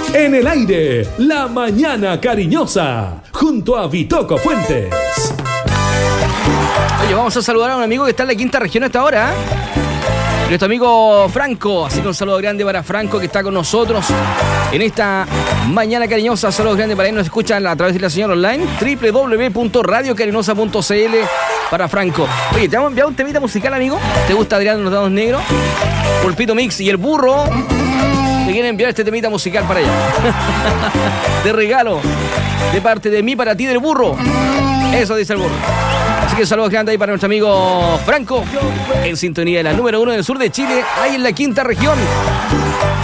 En el aire, La Mañana Cariñosa, junto a Vitoco Fuentes. Oye, vamos a saludar a un amigo que está en la quinta región a esta hora. Nuestro amigo Franco, así que un saludo grande para Franco que está con nosotros en esta Mañana Cariñosa. Saludos grandes para él, nos escuchan a través de la señal online www.radiocarinosa.cl para Franco. Oye, te hemos enviado un temita musical, amigo. ¿Te gusta Adrián los Dados Negros? Pulpito Mix y el burro te quieren enviar este temita musical para allá. De regalo, de parte de mí para ti del burro. Eso dice el burro. Así que saludos grandes ahí para nuestro amigo Franco, en sintonía de la número 1 del sur de Chile, ahí en la quinta región.